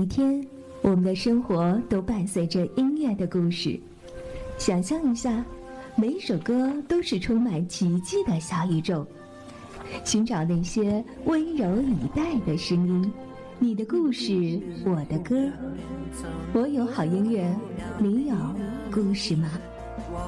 天，我们的生活都伴随着音乐的故事。想象一下，每一首歌都是充满奇迹的小宇宙。寻找那些温柔以待的声音，你的故事，我的歌。我有好音乐，你有故事吗？